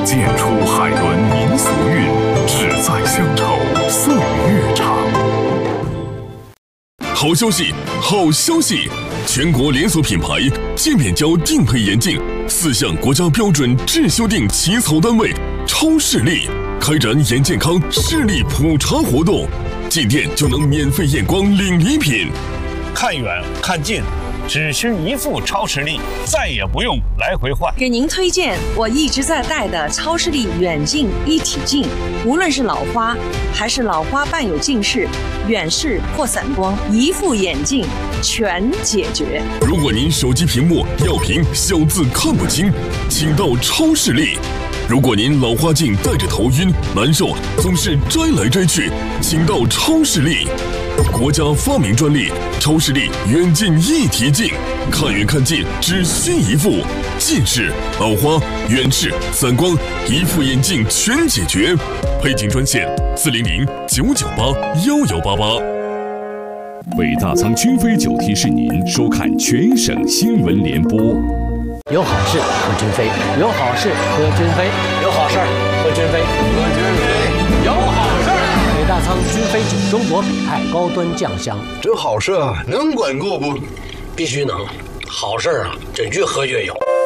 剑出海伦民俗韵，只在乡愁岁月长。好消息，好消息！全国连锁品牌界面胶定配眼镜4项国家标准质修订起草单位超视力开展眼健康视力普查活动，进店就能免费验光领礼品。 看远看近，只需一副超视力，再也不用来回换。 给您推荐我一直在戴的超视力远近一体镜，无论是老花还是老花伴有近视、远视或散光，一副眼镜全解决。 如果您手机屏幕要屏小字看不清，请到超视力。如果您老花镜戴着头晕难受，总是摘来摘去，请到超视力。国家发明专利超视力远近一体镜，看远看近只需一副，近视、老花、远视、散光，一副眼镜全解决。配镜专线400-998-1188。 北大仓君飞酒提示您收看全省新闻联播。 有好事和君飞，有好事和君飞，有好事和君飞，有好事。北大仓君飞酒，中国北派高端酱香。 这好事啊，能管够不？ 必须能，好事啊，准绝喝绝有。